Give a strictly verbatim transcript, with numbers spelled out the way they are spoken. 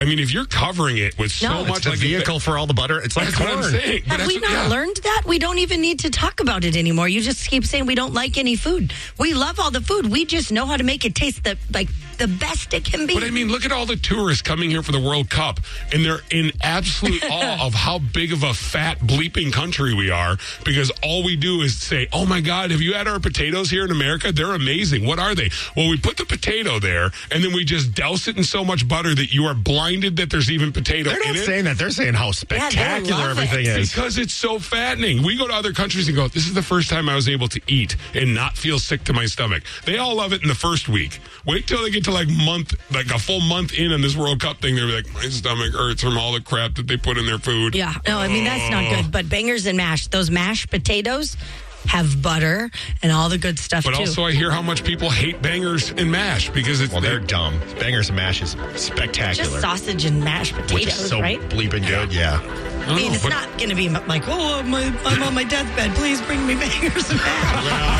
I mean, if you're covering it with so No, much it's the like vehicle for all the butter. It's like that's what I'm corn. saying. But Have we that's not what- yeah. learned that? We don't even need to talk about it anymore. You just keep saying we don't like any food. We love all the food. We just know how to make it taste the like the best it can be. But I mean, look at all the tourists coming here for the World Cup, and they're in absolute awe of how big of a fat bleeping country we are, because all we do is say, oh my God, have you had our potatoes here in America? They're amazing. What are they? Well, we put the potato there, and then we just douse it in so much butter that you are blinded that there's even potato They're in not it. saying that. They're saying how spectacular love everything it. is. Because it's so fattening. We go to other countries and go, this is the first time I was able to eat and not feel sick to my stomach. They all love it in the first week. Wait till they get to like month, like a full month in on this World Cup thing. They're like, my stomach hurts from all the crap that they put in their food. Yeah, no, I mean, that's not good. But bangers and mash, those mashed potatoes have butter and all the good stuff, But too. also I hear how much people hate bangers and mash because it's... Well, they're dumb. Bangers and mash is spectacular. Just sausage and mashed potatoes, Which is so right? bleeping good, yeah. I mean, know, it's but- not going to be like, oh, my, I'm on my deathbed. Please bring me bangers and mash. Well,